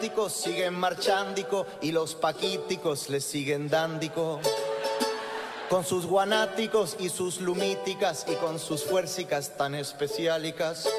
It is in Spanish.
siguen marchandico y los paquíticos les siguen dándico. Con sus guanáticos y sus lumíticas y con sus fuércicas tan especiálicas.